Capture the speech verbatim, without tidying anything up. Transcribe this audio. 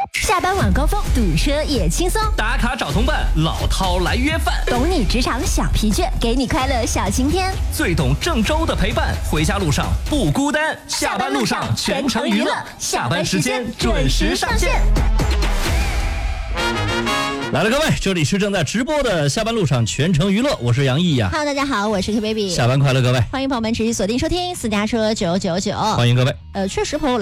下班晚高峰堵车也轻松， 打卡找同伴，老饕来约饭， 懂你职场小疲倦，给你快乐小晴天， 最懂郑州的陪伴，回家路上不孤单，下班路上全程娱乐，下班时间准时上线。来了，各位，这里是正在直播的下班路上全程娱乐，我是杨毅呀。 Hello， 大家好，我是 K baby， 下班快乐，各位， 欢迎朋友们持续锁定收听私家车九九九， 欢迎各位。 呃，确实朋友